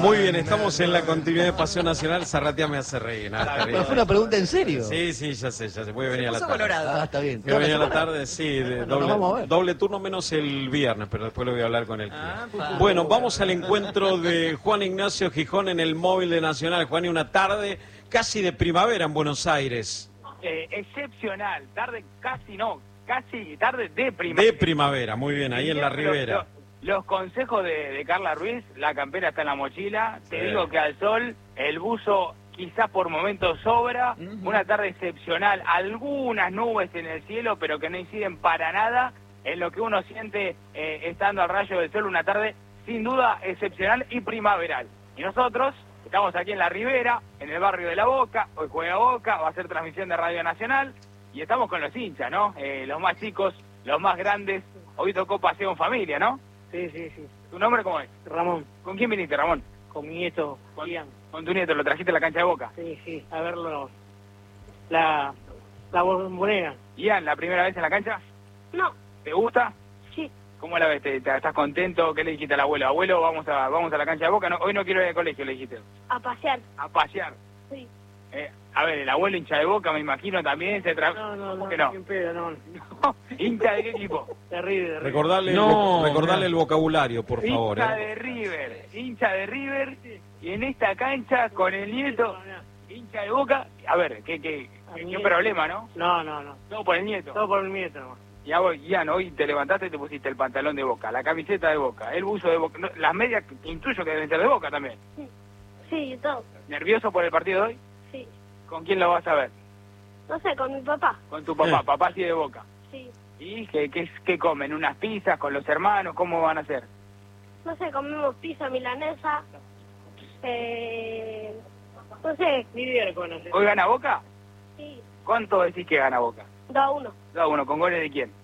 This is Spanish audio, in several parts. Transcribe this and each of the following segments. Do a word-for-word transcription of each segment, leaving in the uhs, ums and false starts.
Muy bien, estamos en la continuidad de Pasión Nacional. Zarratea me hace reír. Nada, ¿Pero fue una pregunta en serio? Sí, sí, ya sé, ya sé. Voy a venir a la tarde. Ah, está bien. Voy a venir a la tarde, sí, de Bueno, nos vamos a doble, ver. doble turno menos el viernes, pero después lo voy a hablar con él. Ah, pa. Bueno, vamos al encuentro de Juan Ignacio Gijón en el móvil de Nacional. Juan, y una tarde casi de primavera en Buenos Aires. Eh, excepcional, tarde casi no, casi tarde de primavera. De primavera, muy bien, ahí en la Los- ribera. Los, los consejos de, de Carla Ruiz, la campera está en la mochila, te Sí. digo que al sol, el buzo quizás por momentos sobra, Ujú. una tarde excepcional, algunas nubes en el cielo, pero que no inciden para nada en lo que uno siente eh, estando al rayo del sol, una tarde sin duda excepcional y primaveral. Y nosotros estamos aquí en la ribera, en el barrio de La Boca, hoy juega Boca, va a ser transmisión de Radio Nacional, y estamos con los hinchas, ¿no? Eh, los más chicos, los más grandes, hoy tocó paseo en familia, ¿no? Sí, sí, sí. ¿Tu nombre cómo es? Ramón, ¿Con quién viniste, Ramón? con mi nieto, Con, Ian. con tu nieto, ¿lo trajiste a la cancha de Boca? Sí, sí, a verlo. La, la bombonera. Ian, ¿la primera vez en la cancha? No, ¿Te gusta? sí, ¿Cómo la ves? ¿Te- te- ¿Estás contento? ¿Qué le dijiste al abuelo? Abuelo, vamos a vamos a la cancha de Boca. No, hoy no quiero ir al colegio, le dijiste. a pasear. A pasear. Sí. Eh, a ver, el abuelo hincha de Boca, me imagino, también se tra... No, no, ¿Cómo no, que no? sin pedo, no. ¿Hincha de qué equipo? Terrible, terrible. Recordarle, el, No, vo- recordarle mira. el vocabulario, por favor. Hincha ¿eh? de River, hincha de River, y en esta cancha con el nieto, hincha de Boca. A ver, ¿qué, qué, A qué, mi qué nieto. problema, no? No, no, no. Todo por el nieto. Todo por mi nieto, nomás. Y ahora, Ian, hoy te levantaste y te pusiste el pantalón de Boca, la camiseta de Boca, el buzo de Boca, no, las medias que intuyo que deben ser de Boca también. Sí, todo. ¿Nervioso por el partido de hoy? Sí. ¿Con quién lo vas a ver? No sé, con mi papá. Con tu papá, Eh. papá sí de Boca. Sí. ¿Y qué, qué, qué comen? ¿Unas pizzas con los hermanos? ¿Cómo van a hacer? No sé, comemos pizza milanesa. Eh, no sé. Ni idea de conocer. ¿Hoy gana Boca? Sí. ¿Cuánto decís que gana Boca? dos a uno. Da uno, ¿con goles de quién?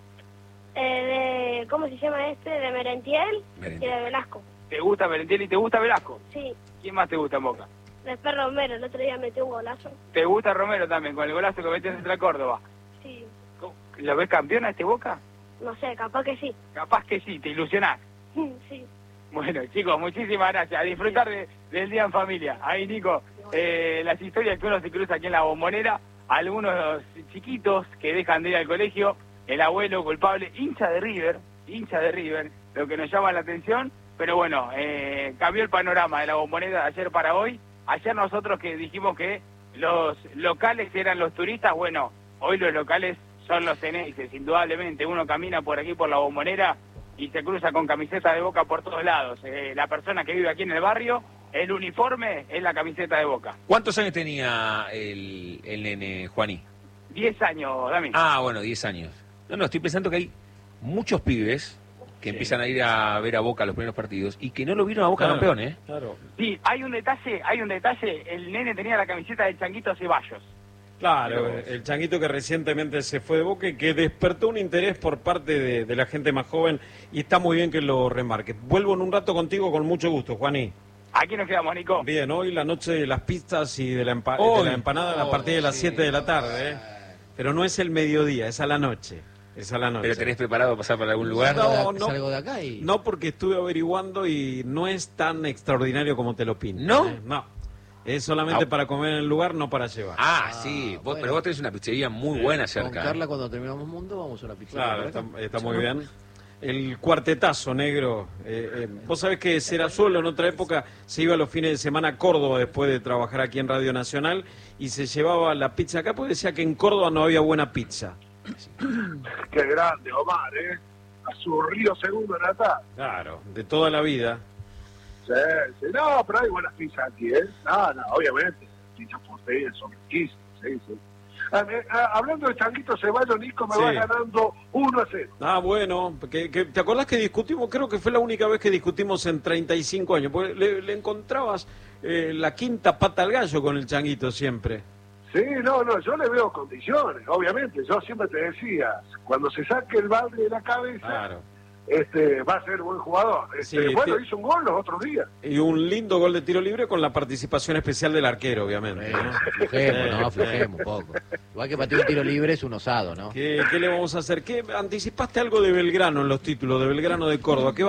Eh, de, ¿cómo se llama este? De Merentiel y Merentiel. de Velasco. ¿Te gusta Merentiel y te gusta Velasco? Sí. ¿Quién más te gusta en Boca? Después Romero, el otro día metió un golazo. ¿Te gusta Romero también, con el golazo que metió contra Córdoba? Sí. ¿Cómo? ¿Lo ves campeón a este Boca? No sé, capaz que sí. Capaz que sí, te ilusionás. Sí. Bueno, chicos, muchísimas gracias. A disfrutar de- del día en familia. Ahí, Nico, eh, las historias que uno se cruza aquí en la Bombonera, algunos chiquitos que dejan de ir al colegio, el abuelo culpable, hincha de River, hincha de River, lo que nos llama la atención, pero bueno, eh, cambió el panorama de la Bombonera de ayer para hoy. Ayer nosotros que dijimos que los locales eran los turistas, bueno, hoy los locales son los ceneices, indudablemente. Uno camina por aquí, por la Bombonera, y se cruza con camiseta de Boca por todos lados. Eh, la persona que vive aquí en el barrio, el uniforme es la camiseta de Boca. ¿Cuántos años tenía el, el nene Juaní? Diez años, Dami. Ah, bueno, diez años. No, no, estoy pensando que hay muchos pibes que Sí. empiezan a ir a ver a Boca los primeros partidos y que no lo vieron a Boca Claro, campeón, ¿eh? Claro. Sí, hay un detalle, hay un detalle. El nene tenía la camiseta del Changuito Ceballos. Claro, Pero- el changuito que recientemente se fue de Boca y que despertó un interés por parte de, de la gente más joven y está muy bien que lo remarque. Vuelvo en un rato contigo con mucho gusto, Juaní. Aquí nos quedamos, Nico. Bien, hoy la noche de las pizzas y de la, empa- Hoy. de la empanada a Oh, partir de las sí. siete de la tarde, ¿eh? Pero no es el mediodía, es a la noche. Es a la noche. ¿Pero tenés preparado para pasar para algún lugar? No, Salgo de- no. Salgo de acá y... No, porque estuve averiguando y no es tan extraordinario como te lo pintan. ¿No? ¿eh? No. Es solamente Ah. para comer en el lugar, no para llevar. Ah, Ah, sí, vos- bueno. pero vos tenés una pizzería muy Sí. buena Con cerca. Carla, cuando terminamos Mundo, vamos a una pizza. Claro, está, está muy bien. El cuartetazo, negro. Eh, eh, vos sabés que Serazuelo en otra época se iba los fines de semana a Córdoba después de trabajar aquí en Radio Nacional y se llevaba la pizza acá porque decía que en Córdoba no había buena pizza. Qué grande, Omar, ¿eh? A su río segundo en la tarde. Claro, de toda la vida. Sí, sí. No, pero hay buenas pizzas aquí, ¿eh? No, no, obviamente. Pizzas porteñas son riquísimas, sí, sí. Ah, me- ah, hablando de Changuito Ceballos, Nico me Sí. va ganando uno a cero. Ah, bueno, que, que- ¿te acordás que discutimos? Creo que fue la única vez que discutimos en treinta y cinco años, porque le, le encontrabas eh, la quinta pata al gallo con el Changuito siempre. Sí, no, no, yo le veo condiciones, obviamente. Yo siempre te decía, cuando se saque el balde de la cabeza, Claro. este, va a ser buen jugador. Este, Sí, bueno, sí. hizo un gol los otros días. Y un lindo gol de tiro libre con la participación especial del arquero, obviamente. ¿no? Aflojemos, ¿no? Eh, Aflojemos un poco. Igual que patear un tiro libre es un osado, ¿no? ¿Qué, qué le vamos a hacer? ¿Qué, anticipaste algo de Belgrano en los títulos, de Belgrano de Córdoba? ¿Qué va